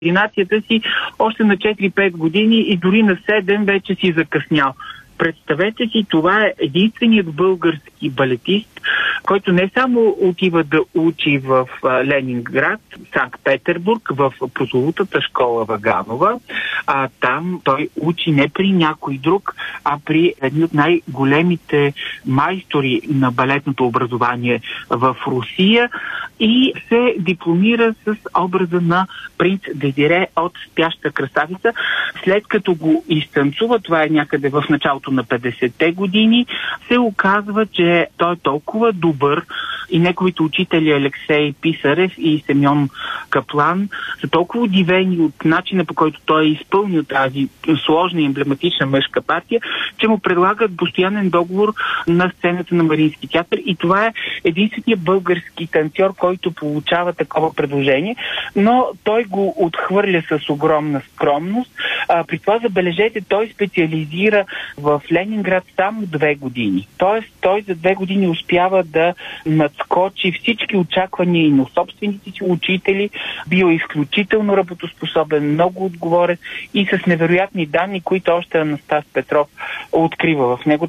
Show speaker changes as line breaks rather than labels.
координацията си още на 4-5 години и дори на 7 вече си закъснял. Представете си, това е единственият български балетист, който не само отива да учи в Ленинград, Санкт-Петербург, в прословутата школа Ваганова, а там той учи не при някой друг, а при едни от най-големите майстори на балетното образование в Русия и се дипломира с образа на принц Дезире от Спяща красавица. След като го изтанцува, това е някъде в началото на 50-те години, се оказва, че той е толкова добър и неговите учители Алексей Писарев и Семен Каплан са толкова удивени от начина, по който той е изпълнил тази сложна и емблематична мъжка партия, че му предлагат постоянен договор на сцената на Мариински театър и това е единственият български танцор, който получава такова предложение, но той го отхвърля с огромна скромност. При това, забележете, той специализира в Ленинград само 2 години. Тоест, той за 2 години успява да надскочи всички очаквания и на собствените си учители, бил изключително работоспособен, много отговорен и с невероятни данни, които още Анастас Петров открива в него.